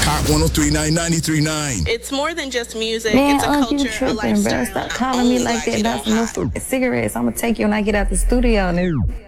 Hot 1039 93.9. It's more than just music. Man, it's a you culture, a tripping, bro. lifestyle. Stop calling me like that about some cigarettes. I'm gonna take you when I get out the studio, nigga.